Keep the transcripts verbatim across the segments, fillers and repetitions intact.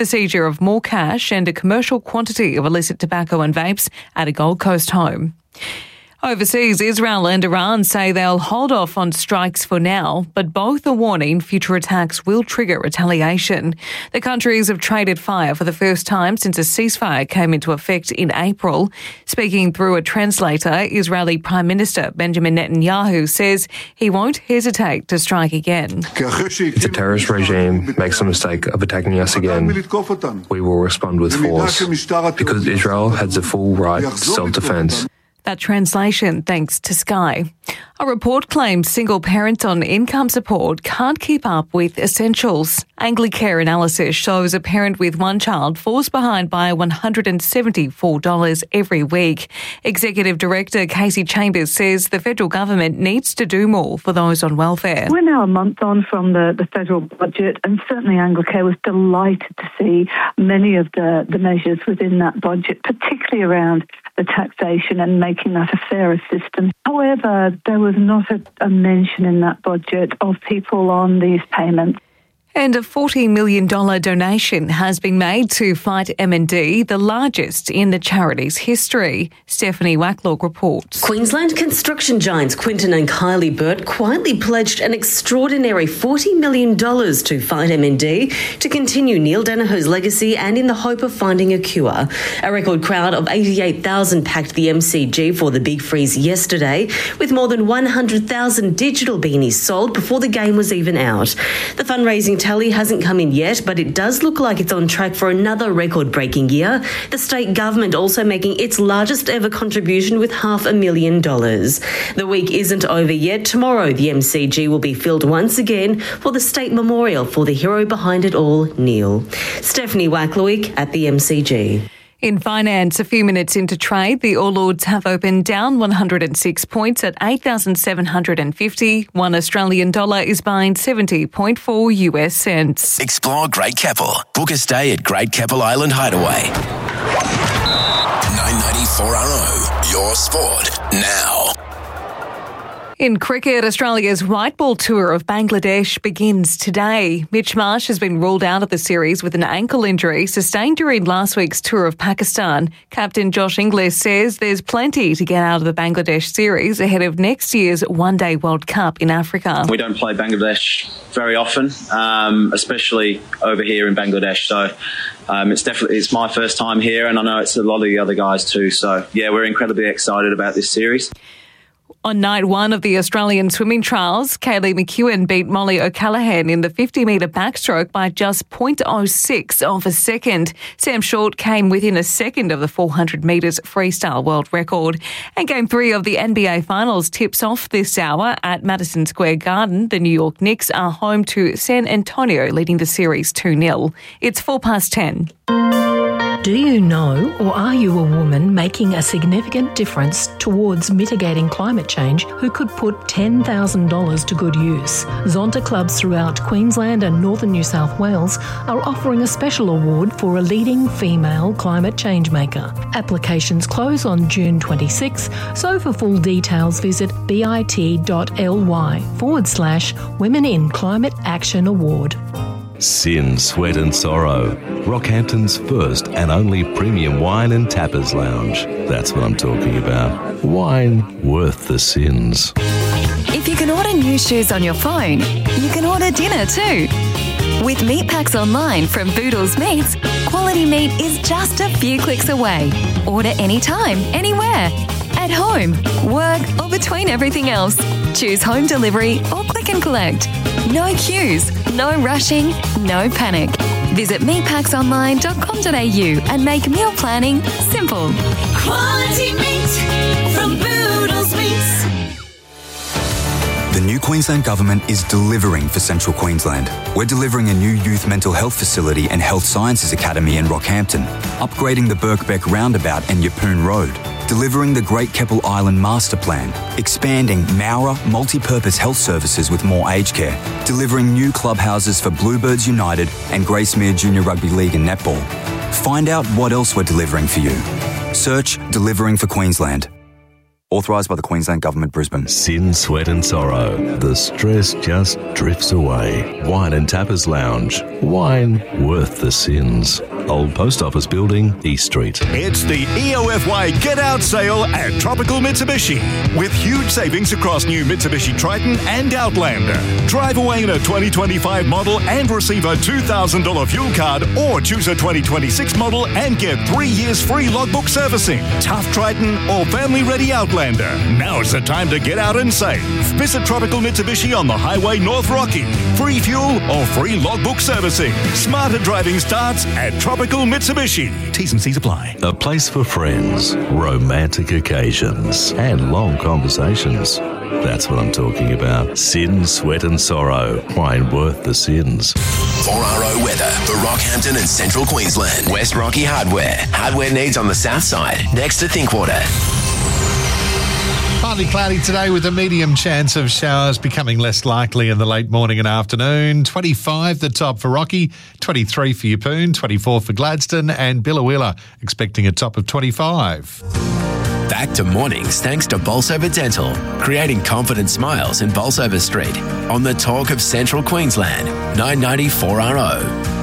the seizure of more cash and a commercial quantity of illicit tobacco and vapes at a Gold Coast home. Overseas, Israel and Iran say they'll hold off on strikes for now, but both are warning future attacks will trigger retaliation. The countries have traded fire for the first time since a ceasefire came into effect in April. Speaking through a translator, Israeli Prime Minister Benjamin Netanyahu says he won't hesitate to strike again. If the terrorist regime makes the mistake of attacking us again, we will respond with force, because Israel has the full right to self-defense. That translation thanks to Sky. A report claims single parents on income support can't keep up with essentials. Anglicare analysis shows a parent with one child falls behind by one hundred seventy-four dollars every week. Executive Director Casey Chambers says the federal government needs to do more for those on welfare. We're now a month on from the, the federal budget, and certainly Anglicare was delighted to see many of the, the measures within that budget, particularly around the taxation and making that a fairer system. However, there was not a, a mention in that budget of people on these payments. And a forty million dollars donation has been made to Fight M N D, the largest in the charity's history. Stephanie Wacklock reports. Queensland construction giants Quinton and Kylie Burt quietly pledged an extraordinary forty million dollars to Fight M N D to continue Neil Danaher's legacy and in the hope of finding a cure. A record crowd of eighty-eight thousand packed the M C G for the Big Freeze yesterday, with more than one hundred thousand digital beanies sold before the game was even out. The fundraising tally hasn't come in yet, but it does look like it's on track for another record-breaking year. The state government also making its largest ever contribution with half a million dollars. The week isn't over yet. Tomorrow, the M C G will be filled once again for the state memorial for the hero behind it all, Neil. Stephanie Wacklowick at the M C G. In finance, a few minutes into trade, the All Ords have opened down one hundred six points at eight thousand seven hundred fifty. One Australian dollar is buying seventy point four U S cents. Explore Great Keppel. Book a stay at Great Keppel Island Hideaway. nine ninety-four R O, your sport now. In cricket, Australia's white ball tour of Bangladesh begins today. Mitch Marsh has been ruled out of the series with an ankle injury sustained during last week's tour of Pakistan. Captain Josh Inglis says there's plenty to get out of the Bangladesh series ahead of next year's One Day World Cup in Africa. We don't play Bangladesh very often, um, especially over here in Bangladesh. So um, it's definitely it's my first time here, and I know it's a lot of the other guys too. So yeah, we're incredibly excited about this series. On night one of the Australian swimming trials, Kaylee McEwen beat Molly O'Callaghan in the fifty metre backstroke by just zero point zero six of a second. Sam Short came within a second of the four hundred metres freestyle world record. And Game three of the N B A Finals tips off this hour at Madison Square Garden. The New York Knicks are home to San Antonio, leading the series two nil. It's four past ten. Do you know, or are you a woman making a significant difference towards mitigating climate change who could put ten thousand dollars to good use? Zonta clubs throughout Queensland and northern New South Wales are offering a special award for a leading female climate change maker. Applications close on June twenty-sixth, so for full details visit bit.ly forward slash Women in Climate Action Award. Sin, Sweat and Sorrow. Rockhampton's first and only premium wine and tappers lounge. That's what I'm talking about. Wine worth the sins. If you can order new shoes on your phone, you can order dinner too. With meat packs online from Boodles Meats, quality meat is just a few clicks away. Order anytime, anywhere. At home, work or between everything else. Choose home delivery or click and collect. No queues, no rushing, no panic. Visit meat packs online dot com dot a u and make meal planning simple. Quality meat from Boodles Meats. The new Queensland Government is delivering for Central Queensland. We're delivering a new youth mental health facility and health sciences academy in Rockhampton, upgrading the Birkbeck roundabout and Yeppoon Road, delivering the Great Keppel Island Master Plan, expanding Mowra multi-purpose health services with more aged care, delivering new clubhouses for Bluebirds United and Gracemere Junior Rugby League and Netball. Find out what else we're delivering for you. Search Delivering for Queensland. Authorised by the Queensland Government, Brisbane. Sin, sweat and sorrow. The stress just drifts away. Wine and Tappers Lounge. Wine worth the sins. Old Post Office Building, East Street. It's the E O F Y Get Out sale at Tropical Mitsubishi. With huge savings across new Mitsubishi Triton and Outlander. Drive away in a twenty twenty-five model and receive a two thousand dollars fuel card, or choose a twenty twenty-six model and get three years free logbook servicing. Tough Triton or family-ready Outlander. Now's the time to get out and save. Visit Tropical Mitsubishi on the Highway North Rocky. Free fuel or free logbook servicing. Smarter driving starts at Tropical Mitsubishi. T's and C's apply. A place for friends, romantic occasions, and long conversations. That's what I'm talking about. Sin, sweat and sorrow. Wine worth the sins. four R O weather for Rockhampton and Central Queensland. West Rocky Hardware. Hardware needs on the south side, next to Thinkwater. Partly cloudy today with a medium chance of showers becoming less likely in the late morning and afternoon. twenty-five the top for Rocky, twenty-three for Yeppoon, twenty-four for Gladstone, and Billawilla expecting a top of twenty-five. Back to mornings thanks to Bolsover Dental, creating confident smiles in Bolsover Street. On the talk of Central Queensland, nine ninety four R O.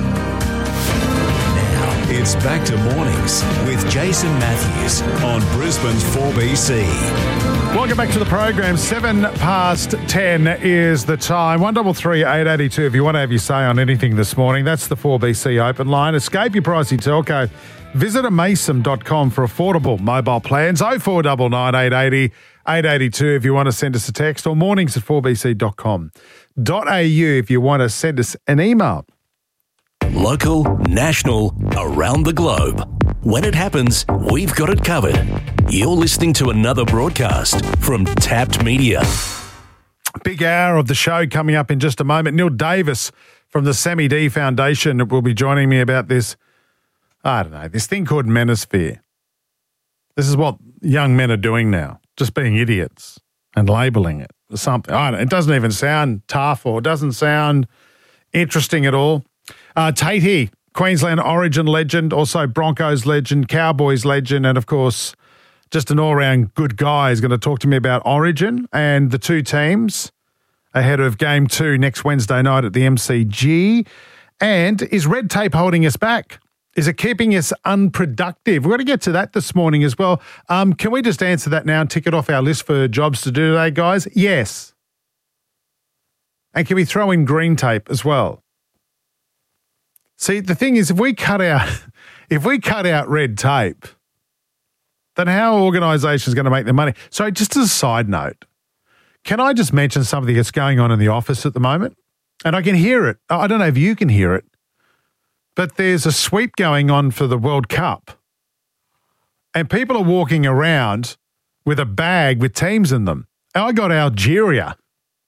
It's back to mornings with Jason Matthews on Brisbane's four B C. Welcome back to the program. Seven past ten is the time. One double three eight eighty two. If you want to have your say on anything this morning, that's the four B C open line. Escape your pricey telco. Visit amason dot com for affordable mobile plans. Oh four nine nine eight eight oh eight eight two if you want to send us a text, or mornings at four b c dot com dot a u if you want to send us an email. Local, national, around the globe. When it happens, we've got it covered. You're listening to another broadcast from Tapped Media. Big hour of the show coming up in just a moment. Neil Davis from the Sammy D Foundation will be joining me about this, I don't know, this thing called manosphere. This is what young men are doing now, just being idiots and labelling it or something. I don't know, it doesn't even sound tough or doesn't sound interesting at all. Uh, Tatey, Queensland Origin legend, also Broncos legend, Cowboys legend, and of course, just an all-round good guy is going to talk to me about Origin and the two teams ahead of game two next Wednesday night at the M C G. And is red tape holding us back? Is it keeping us unproductive? We're going to get to that this morning as well. Um, can we just answer that now and tick it off our list for jobs to do today, guys? Yes. And can we throw in green tape as well? See, the thing is, if we cut out, if we cut out red tape, then how are organisations going to make their money? So just as a side note, can I just mention something that's going on in the office at the moment? And I can hear it. I don't know if you can hear it, but there's a sweep going on for the World Cup. And people are walking around with a bag with teams in them. And I got Algeria,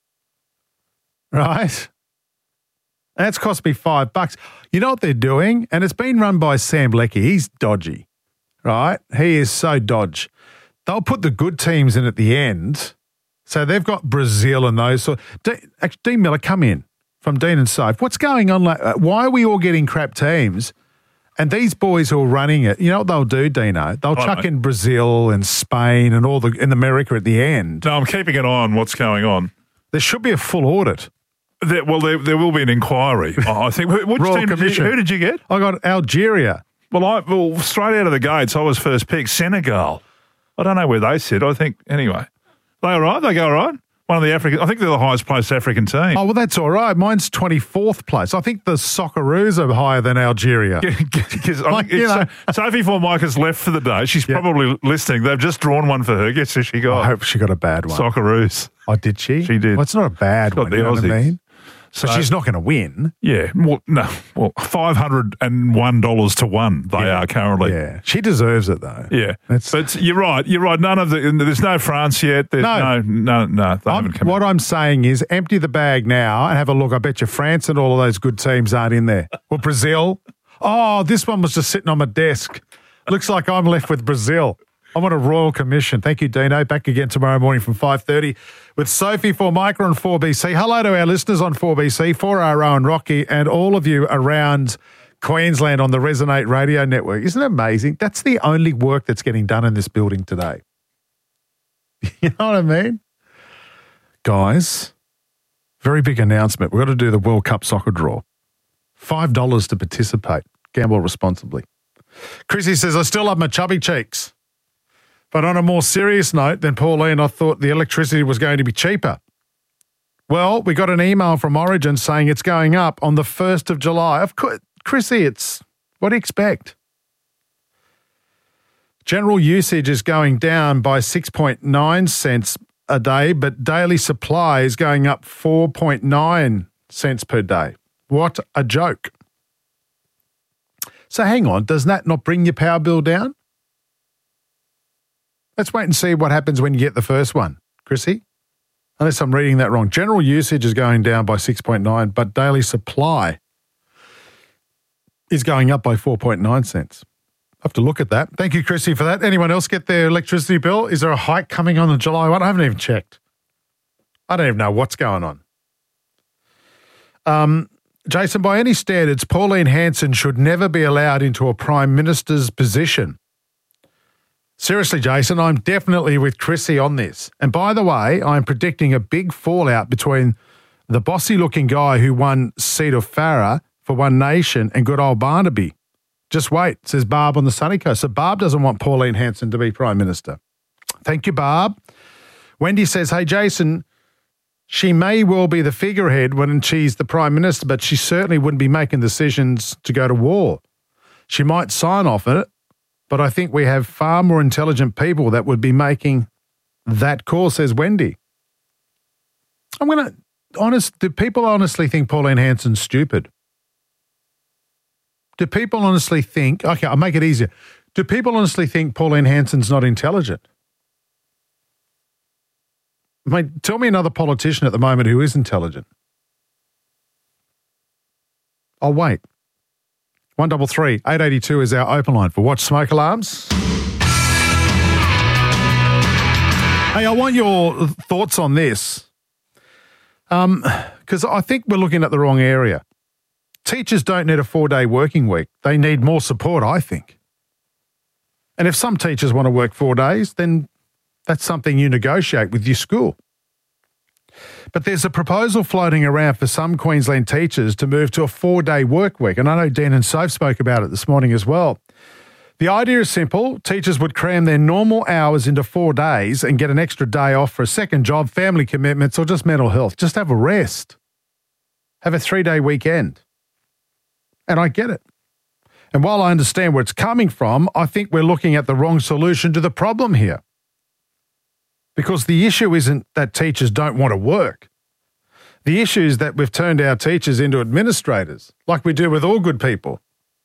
right? That's cost me five bucks. You know what they're doing? And it's been run by Sam Leckie. He's dodgy, right? He is so dodge. They'll put the good teams in at the end. So they've got Brazil and those. So, actually, Dean Miller, come in from Dean and Soph. What's going on? Like, why are we all getting crap teams? And these boys who are running it, you know what they'll do, Dino? They'll oh, chuck no. in Brazil and Spain and all the in America at the end. No, I'm keeping an eye on what's going on. There should be a full audit. There, well, there, there will be an inquiry. I think. Which team did you, who did you get? I got Algeria. Well, I well straight out of the gates, I was first pick. Senegal. I don't know where they sit. I think anyway. They all right? They go all right? One of the African. I think they're the highest placed African team. Oh well, that's all right. Mine's twenty-fourth place. I think the Socceroos are higher than Algeria. Because like, you know. Sophie Formica's left for the day. She's yep. probably listening. They've just drawn one for her. Guess who she got? I hope she got a bad one. Socceroos. Oh, did she? She did. Well, it's not a bad one. You know what I mean? So but she's not going to win. Yeah. Well, no. Well, five hundred one dollars to one they yeah. are currently. Yeah. She deserves it, though. Yeah. That's, but you're right. You're right. None of the, there's no France yet. There's no. No, no, no. They haven't come what out. I'm saying is empty the bag now and have a look. I bet you France and all of those good teams aren't in there. Well, Brazil. Oh, this one was just sitting on my desk. Looks like I'm left with Brazil. I'm on a Royal Commission. Thank you, Dino. Back again tomorrow morning from five thirty with Sophie Formica on four B C. Hello to our listeners on four B C, four R O and Rocky, and all of you around Queensland on the Resonate Radio Network. Isn't it amazing? That's the only work that's getting done in this building today. You know what I mean? Guys, very big announcement. We've got to do the World Cup soccer draw. five dollars to participate. Gamble responsibly. Chrissy says, I still love my chubby cheeks. But on a more serious note than Pauline, I thought the electricity was going to be cheaper. Well, we got an email from Origin saying it's going up on the first of July. Of course, Chrissy, it's what do you expect? General usage is going down by six point nine cents a day, but daily supply is going up four point nine cents per day. What a joke. So hang on, does that not bring your power bill down? Let's wait and see what happens when you get the first one, Chrissy. Unless I'm reading that wrong. General usage is going down by six point nine, but daily supply is going up by four point nine cents. I have to look at that. Thank you, Chrissy, for that. Anyone else get their electricity bill? Is there a hike coming on the July first? I haven't even checked. I don't even know what's going on. Um, Jason, by any standards, Pauline Hanson should never be allowed into a Prime Minister's position. Seriously, Jason, I'm definitely with Chrissy on this. And by the way, I'm predicting a big fallout between the bossy-looking guy who won seat of Farah for One Nation and good old Barnaby. Just wait, says Barb on the sunny coast. So Barb doesn't want Pauline Hanson to be Prime Minister. Thank you, Barb. Wendy says, hey, Jason, she may well be the figurehead when she's the Prime Minister, but she certainly wouldn't be making decisions to go to war. She might sign off on it, but I think we have far more intelligent people that would be making that call, says Wendy. I'm going to, honest, do people honestly think Pauline Hanson's stupid? Do people honestly think, okay, I'll make it easier. Do people honestly think Pauline Hanson's not intelligent? I mean, tell me another politician at the moment who is intelligent. I'll wait. one double three, eight eight two is our open line for Watch Smoke Alarms. Hey, I want your thoughts on this um, because I think we're looking at the wrong area. Teachers don't need a four-day working week. They need more support, I think. And if some teachers want to work four days, then that's something you negotiate with your school. But there's a proposal floating around for some Queensland teachers to move to a four-day work week. And I know Dean and Soph spoke about it this morning as well. The idea is simple. Teachers would cram their normal hours into four days and get an extra day off for a second job, family commitments, or just mental health. Just have a rest. Have a three-day weekend. And I get it. And while I understand where it's coming from, I think we're looking at the wrong solution to the problem here. Because the issue isn't that teachers don't want to work. The issue is that we've turned our teachers into administrators, like we do with all good people.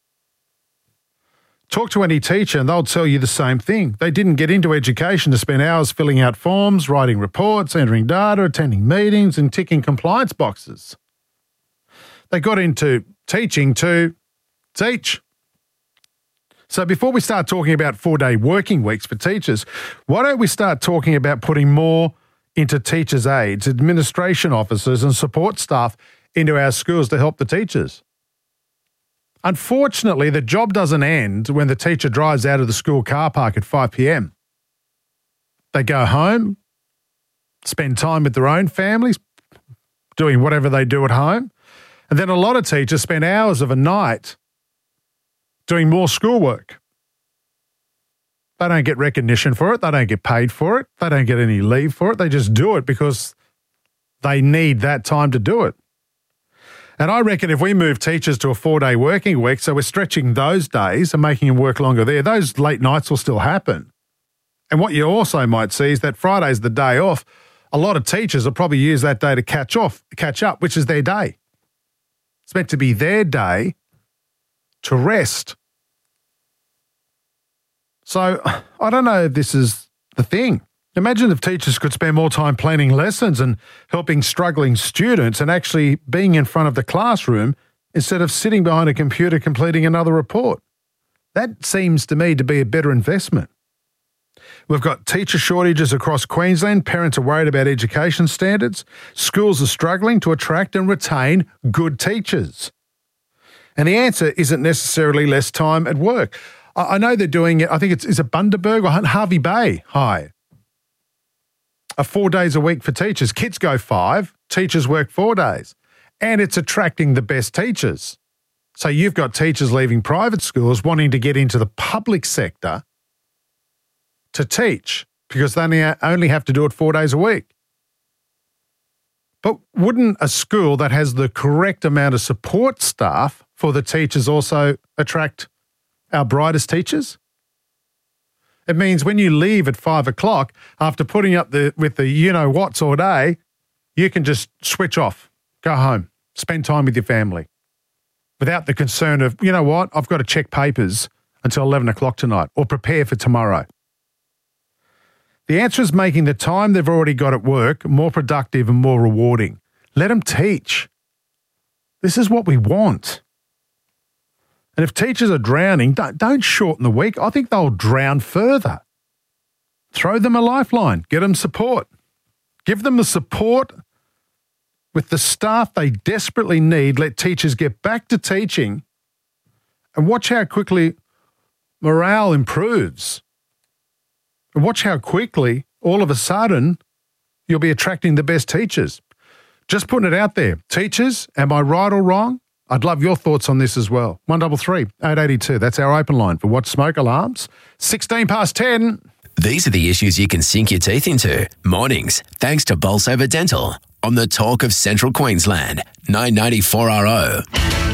Talk to any teacher and they'll tell you the same thing. They didn't get into education to spend hours filling out forms, writing reports, entering data, attending meetings, and ticking compliance boxes. They got into teaching to teach. So before we start talking about four-day working weeks for teachers, why don't we start talking about putting more into teachers' aides, administration officers and support staff into our schools to help the teachers? Unfortunately, the job doesn't end when the teacher drives out of the school car park at five p.m. They go home, spend time with their own families, doing whatever they do at home. And then a lot of teachers spend hours of a night doing more schoolwork. They don't get recognition for it. They don't get paid for it. They don't get any leave for it. They just do it because they need that time to do it. And I reckon if we move teachers to a four-day working week, so we're stretching those days and making them work longer there, those late nights will still happen. And what you also might see is that Friday's the day off. A lot of teachers will probably use that day to catch off, catch up, which is their day. It's meant to be their day to rest. So I don't know if this is the thing. Imagine if teachers could spend more time planning lessons and helping struggling students and actually being in front of the classroom instead of sitting behind a computer completing another report. That seems to me to be a better investment. We've got teacher shortages across Queensland. Parents are worried about education standards. Schools are struggling to attract and retain good teachers. And the answer isn't necessarily less time at work. I know they're doing it. I think it's, is it Bundaberg or Harvey Bay High? are four days a week for teachers. Kids go five, teachers work four days. And it's attracting the best teachers. So you've got teachers leaving private schools wanting to get into the public sector to teach because they only have to do it four days a week. But wouldn't a school that has the correct amount of support staff for the teachers also attract our brightest teachers? It means when you leave at five o'clock after putting up the with the you-know-whats all day, you can just switch off, go home, spend time with your family without the concern of, you know what, I've got to check papers until eleven o'clock tonight or prepare for tomorrow. The answer is making the time they've already got at work more productive and more rewarding. Let them teach. This is what we want. And if teachers are drowning, don't, don't shorten the week. I think they'll drown further. Throw them a lifeline. Get them support. Give them the support with the staff they desperately need. Let teachers get back to teaching and watch how quickly morale improves. And watch how quickly, all of a sudden, you'll be attracting the best teachers. Just putting it out there. Teachers, am I right or wrong? I'd love your thoughts on this as well. one double three, eight eight two. That's our open line for What Smoke Alarms. sixteen past ten. These are the issues you can sink your teeth into. Mornings, thanks to Bolsover Dental. On the Talk of Central Queensland, nine ninety-four R O.